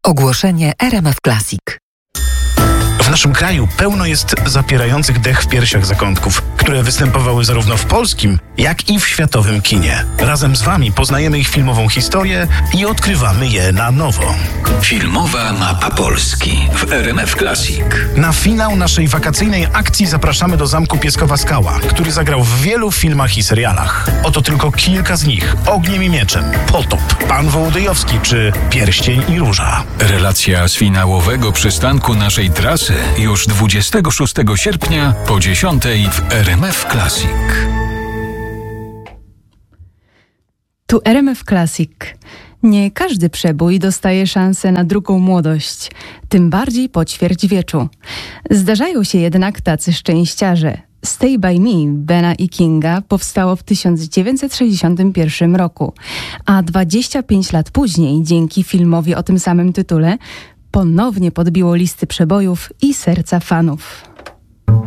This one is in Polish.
Ogłoszenie RMF Classic. W naszym kraju pełno jest zapierających dech w piersiach zakątków, które występowały zarówno w polskim, jak i w światowym kinie. Razem z Wami poznajemy ich filmową historię i odkrywamy je na nowo. Filmowa mapa Polski w RMF Classic. Na finał naszej wakacyjnej akcji zapraszamy do Zamku Pieskowa Skała, który zagrał w wielu filmach i serialach. Oto tylko kilka z nich. Ogniem i mieczem, Potop, Pan Wołodyjowski czy Pierścień i Róża. Relacja z finałowego przystanku naszej trasy już 26 sierpnia po 10 w RMF Classic. Tu RMF Classic. Nie każdy przebój dostaje szansę na drugą młodość, tym bardziej po ćwierćwieczu. Zdarzają się jednak tacy szczęściarze. Stay By Me Bena i Kinga powstało w 1961 roku, a 25 lat później, dzięki filmowi o tym samym tytule, ponownie podbiło listy przebojów i serca fanów.